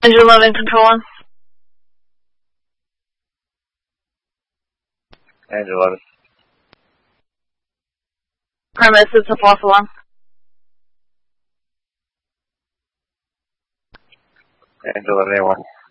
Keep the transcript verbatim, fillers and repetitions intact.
Engine eleven control on. Engine eleven. Premises to false alarm. Engine eleven A one.